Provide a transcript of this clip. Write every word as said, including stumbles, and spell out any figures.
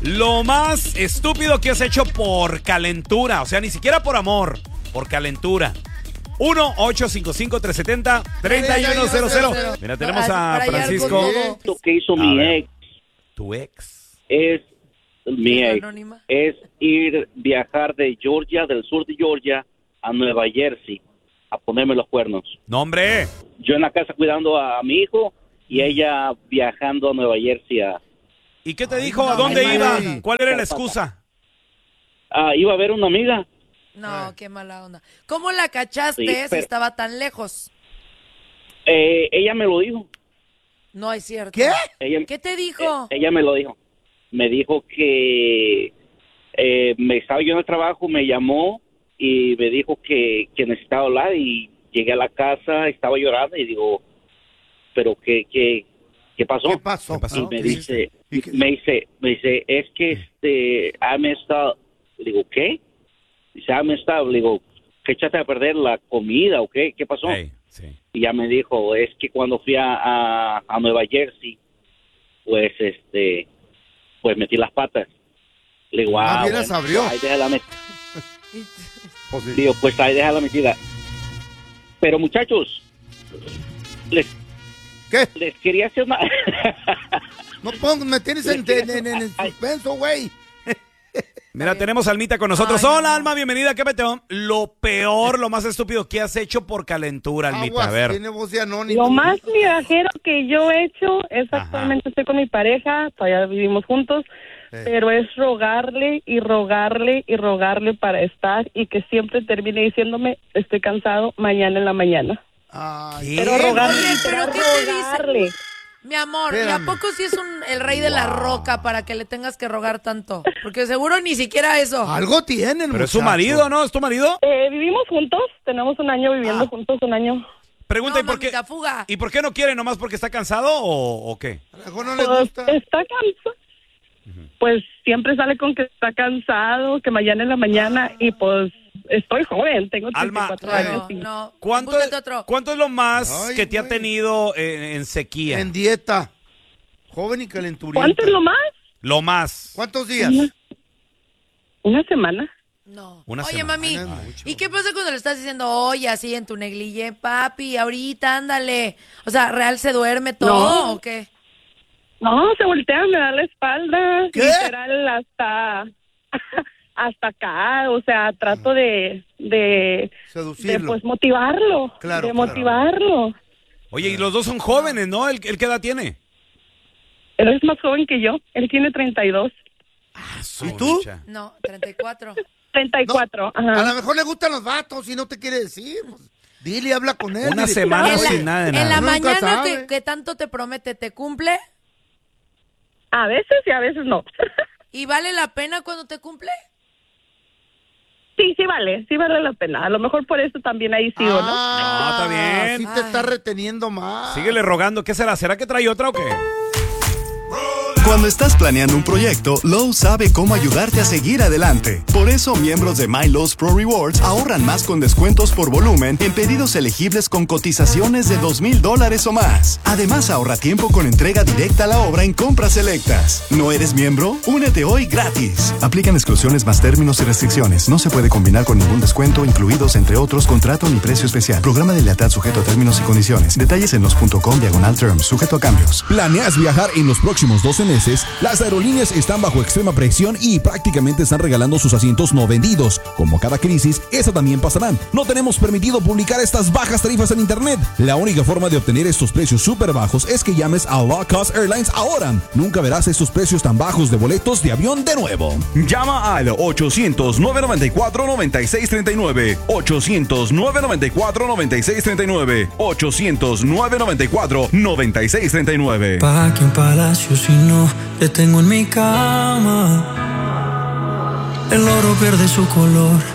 Lo más estúpido que has hecho por calentura. O sea, ni siquiera por amor, por calentura. uno ocho cinco cinco, tres siete cero, tres uno cero cero. Mira, tenemos a Francisco. Lo que hizo mi ex. ¿Tu ex? Es mi ex. Es ir, viajar de Georgia, del sur de Georgia, a Nueva Jersey, a ponerme los cuernos. ¡No, hombre! Yo en la casa cuidando a, a mi hijo y ella viajando a Nueva Jersey a... ¿Y qué te dijo? ¿A dónde ay, iba? ay, ¿Cuál era la excusa? Ah, iba a ver una amiga. No, qué mala onda. ¿Cómo la cachaste Sí, pero- si estaba tan lejos? Eh, ella me lo dijo. No es cierto. ¿Qué? Ella, ¿Qué te dijo? eh, ella me lo dijo. Me dijo que eh, me estaba yo en el trabajo, me llamó y me dijo que, que necesitaba hablar y llegué a la casa, estaba llorando y digo, pero qué qué qué pasó? ¿Qué pasó? ¿Qué pasó? Y me ¿Qué dice, ¿Y qué? me dice, me dice, es que este, ah, me está, le digo, ¿qué? Dice, ah, me está, le digo, ¿qué echaste a perder la comida o qué? ¿Qué pasó? Hey, sí. Y ya me dijo, es que cuando fui a, a, a Nueva Jersey, pues, este, pues metí las patas. Le digo, Ah, ah, bien bueno, las abrió. ahí deja la met- Pues sí. Digo, pues ahí deja la metida. Pero muchachos, les, ¿Qué? les quería hacer una... No pongas, me tienes en, en, en, en suspenso, güey. Mira, tenemos a Almita con nosotros. Ay, Hola, no. Alma, bienvenida. ¿Qué peteo? Lo peor, lo más estúpido que has hecho por calentura, Almita. Aguas, A ver. tiene voz de anónimo. Lo más migajero que yo he hecho es Ajá. actualmente estoy con mi pareja, todavía vivimos juntos, Eh. pero es rogarle y rogarle y rogarle para estar y que siempre termine diciéndome estoy cansado mañana en la mañana. Ay, ¿Qué? Pero rogarle, Oye, ¿pero literal, qué te dice? rogarle. Mi amor, ¿y a Espérame. poco sí es un, el rey de la roca para que le tengas que rogar tanto? Porque seguro ni siquiera eso. algo tienen, Pero es su muchacho. marido, ¿no? ¿Es tu marido? Eh, vivimos juntos, tenemos un año viviendo Ah. juntos, un año. Pregunta, No, ¿y por qué? mamita, fuga. ¿Y por qué no quiere? ¿Nomás porque está cansado o, o qué? A lo mejor no le Pues, gusta. está cansado. Pues siempre sale con que está cansado, que mañana en la mañana y pues estoy joven, tengo Alma, treinta y cuatro Claro, años. y- no. ¿Cuánto, Búscate otro. ¿Cuánto es lo más Ay, que te ha güey. tenido en, en sequía? En dieta. Joven y calenturienta. ¿Cuánto es lo más? Lo más. ¿Cuántos días? Una semana. No. Una Oye, semana. mami, Ay, mucho. ¿y qué pasa cuando le estás diciendo, oye, así en tu negligé, papi, ahorita, ándale? O sea, ¿real se duerme todo No. o qué? No, se voltea, me da la espalda, ¿Qué? literal hasta hasta acá, o sea, trato de de, de Seducirlo. pues motivarlo, Claro, de claro. motivarlo. Oye, y los dos son jóvenes, ¿no? ¿El, el qué edad tiene? Él es más joven que yo, él tiene treinta y dos, ¿Y tú? No, treinta y cuatro. treinta y cuatro, ajá. A lo mejor le gustan los vatos y no te quiere decir. Pues, dile, habla con él. Una dile. semana En la, sin nada de en nada. la Nunca mañana sabe. que, que tanto te promete, ¿te cumple? A veces y a veces no. ¿Y vale la pena cuando te cumple? Sí, sí vale, sí vale la pena. A lo mejor por eso también ahí sigo, ¿no? Ah, No, está bien. Sí te Ay. está reteniendo más. Síguele rogando. ¿Qué será? ¿Será que trae otra o qué? Cuando estás planeando un proyecto, Lowe's sabe cómo ayudarte a seguir adelante. Por eso, miembros de My Lowe's Pro Rewards ahorran más con descuentos por volumen en pedidos elegibles con cotizaciones de dos mil dólares o más. Además, ahorra tiempo con entrega directa a la obra en compras selectas. ¿No eres miembro? Únete hoy gratis. Aplican exclusiones más términos y restricciones. No se puede combinar con ningún descuento, incluidos entre otros contrato ni precio especial. Programa de lealtad sujeto a términos y condiciones. Detalles en los punto com diagonal terms, sujeto a cambios. ¿Planeas viajar en los próximos doce meses? Las aerolíneas están bajo extrema presión y prácticamente están regalando sus asientos no vendidos. Como cada crisis, esa también pasará. No tenemos permitido publicar estas bajas tarifas en internet. La única forma de obtener estos precios súper bajos es que llames a Low Cost Airlines ahora. Nunca verás estos precios tan bajos de boletos de avión de nuevo. Llama al ochocientos, nueve noventa y cuatro, noventa y seis treinta y nueve. ochocientos, nueve noventa y cuatro, noventa y seis treinta y nueve. ochocientos, nueve noventa y cuatro, noventa y seis treinta y nueve. Pa' que un palacio si no te tengo en mi cama. El oro pierde su color